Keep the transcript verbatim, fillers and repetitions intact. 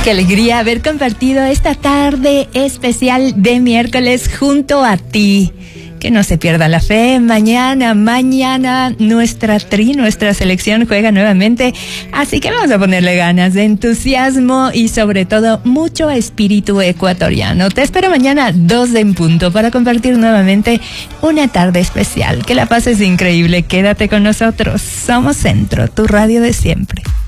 Qué alegría haber compartido esta tarde especial de miércoles junto a ti. Que no se pierda la fe. Mañana, mañana nuestra tri, nuestra selección juega nuevamente. Así que vamos a ponerle ganas de entusiasmo y sobre todo mucho espíritu ecuatoriano. Te espero mañana dos en punto para compartir nuevamente una tarde especial. Que la pases increíble. Quédate con nosotros. Somos Centro, tu radio de siempre.